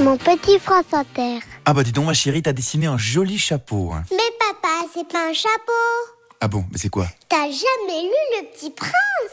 Mon petit France Inter. Ah bah dis donc ma chérie, t'as dessiné un joli chapeau. Hein. Mais papa, c'est pas un chapeau. Ah bon, mais c'est quoi? T'as jamais lu Le Petit Prince?